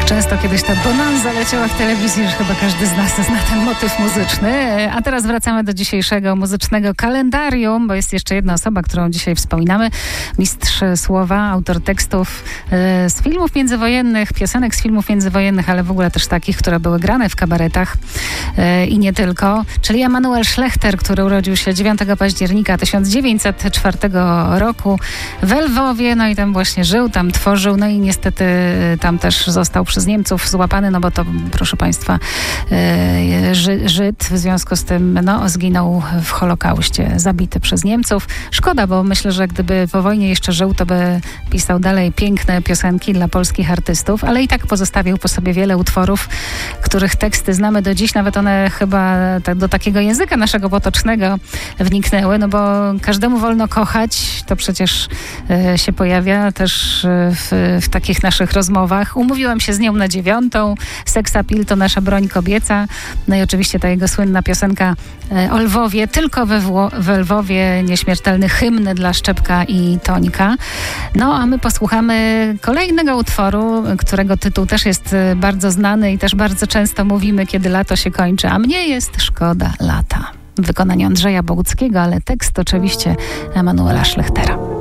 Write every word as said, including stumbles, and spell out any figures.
Często kiedyś ta bonanza leciała w telewizji, że chyba każdy z nas zna ten motyw muzyczny. A teraz wracamy do dzisiejszego muzycznego kalendarium, bo jest jeszcze jedna osoba, którą dzisiaj wspominamy. Mistrz słowa, autor tekstów e, z filmów międzywojennych, piosenek z filmów międzywojennych, ale w ogóle też takich, które były grane w kabaretach e, i nie tylko. Czyli Emanuel Szlechter, który urodził się dziewiątego października tysiąc dziewięćset czwartego roku w Lwowie. No i tam właśnie żył, tam tworzył. No i niestety tam też został przez Niemców złapany, no bo to, proszę Państwa, e, Ży, Żyd, w związku z tym no, zginął w Holokauście, zabity przez Niemców. Szkoda, bo myślę, że gdyby po wojnie jeszcze żył, to by pisał dalej piękne piosenki dla polskich artystów, ale i tak pozostawił po sobie wiele utworów, których teksty znamy do dziś, nawet one chyba tak do takiego języka naszego potocznego wniknęły, no bo każdemu wolno kochać, to przecież e, się pojawia też w, w takich naszych rozmowach. Umówiłam się z nią na dziewiątą, Sex Appeal to nasza broń kobieca, no i oczywiście ta jego słynna piosenka e, o Lwowie, tylko we, Wło- we Lwowie, nieśmiertelny hymn dla Szczepka i Tońka. No a my posłuchamy kolejnego utworu, którego tytuł też jest bardzo znany i też bardzo często mówimy, kiedy lato się kończy, a mnie jest szkoda lata. W wykonaniu Andrzeja Boguckiego, ale tekst oczywiście Emanuela Szlechtera.